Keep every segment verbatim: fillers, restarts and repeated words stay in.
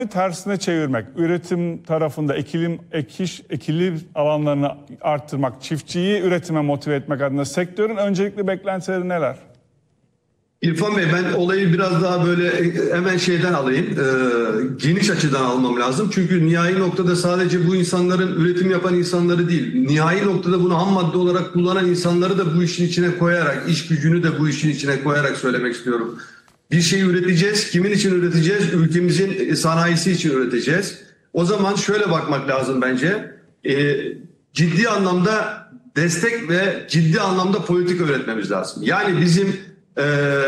tersine çevirmek, üretim tarafında ekilim, ekiş, ekilim alanlarını arttırmak, çiftçiyi üretime motive etmek adına sektörün öncelikli beklentileri neler? İrfan Bey, ben olayı biraz daha böyle hemen şeyden alayım, e, geniş açıdan almam lazım. Çünkü nihai noktada sadece bu insanların, üretim yapan insanları değil, nihai noktada bunu ham madde olarak kullanan insanları da bu işin içine koyarak, iş gücünü de bu işin içine koyarak söylemek istiyorum. Bir şey üreteceğiz, kimin için üreteceğiz? Ülkemizin sanayisi için üreteceğiz. O zaman şöyle bakmak lazım bence, e, ciddi anlamda destek ve ciddi anlamda politika üretmemiz lazım. Yani bizim Ee,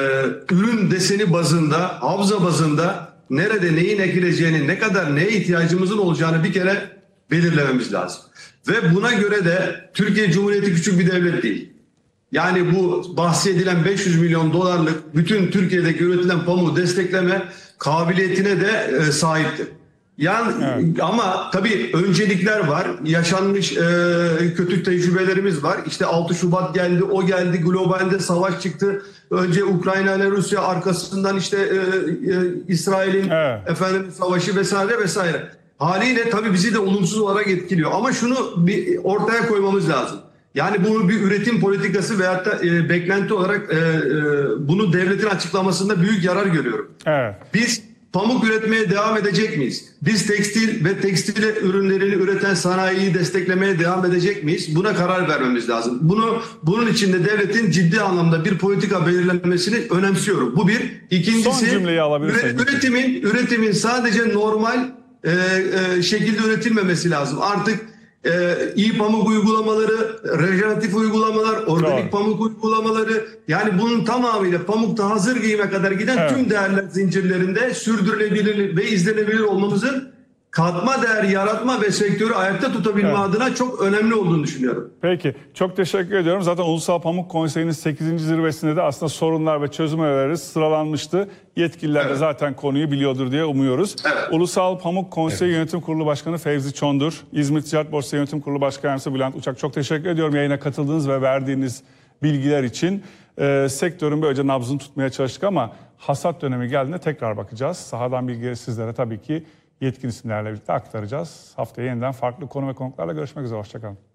ürün deseni bazında, havza bazında nerede neyin ekileceğini, ne kadar neye ihtiyacımızın olacağını bir kere belirlememiz lazım. Ve buna göre de Türkiye Cumhuriyeti küçük bir devlet değil. Yani bu bahsedilen beş yüz milyon dolarlık bütün Türkiye'deki üretilen pamuğu destekleme kabiliyetine de e, sahiptir. Yani evet. Ama tabii öncelikler var. Yaşanmış e, kötü tecrübelerimiz var. İşte altı Şubat geldi, o geldi, globalde savaş çıktı. Önce Ukrayna ile Rusya, arkasından işte e, e, İsrail'in evet. efendim savaşı vesaire vesaire. Haliyle tabii bizi de olumsuz olarak etkiliyor. Ama şunu bir ortaya koymamız lazım. Yani bu bir üretim politikası veyahut da e, beklenti olarak e, e, bunu devletin açıklamasında büyük yarar görüyorum. Evet. Biz pamuk üretmeye devam edecek miyiz? Biz tekstil ve tekstil ürünlerini üreten sanayiyi desteklemeye devam edecek miyiz? Buna karar vermemiz lazım. Bunu bunun için de devletin ciddi anlamda bir politika belirlenmesini önemsiyorum. Bu bir. İkincisi, üret, üretimin üretimin sadece normal e, e, şekilde üretilmemesi lazım. Artık Ee, iyi pamuk uygulamaları, rejeneratif uygulamalar, organik Doğru. pamuk uygulamaları, yani bunun tamamıyla pamukta hazır giyime kadar giden evet. tüm değerler zincirlerinde sürdürülebilir ve izlenebilir olmamızın katma değer yaratma ve sektörü ayakta tutabilme evet. adına çok önemli olduğunu düşünüyorum. Peki, çok teşekkür ediyorum. Zaten Ulusal Pamuk Konseyi'nin sekizinci zirvesinde de aslında sorunlar ve çözüm önerileri sıralanmıştı. Yetkililer evet. de zaten konuyu biliyordur diye umuyoruz. Evet. Ulusal Pamuk Konseyi evet. Yönetim Kurulu Başkanı Fevzi Çondur, İzmir Ticaret Borsası Yönetim Kurulu Başkanı Yardımcısı Bülent Uçak, çok teşekkür ediyorum yayına katıldığınız ve verdiğiniz bilgiler için. Ee, sektörün böylece nabzını tutmaya çalıştık ama hasat dönemi geldiğinde tekrar bakacağız. Sahadan bilgileri sizlere tabii ki yetkin isimlerle birlikte aktaracağız. Haftaya yeniden farklı konu ve konuklarla görüşmek üzere. Hoşçakalın.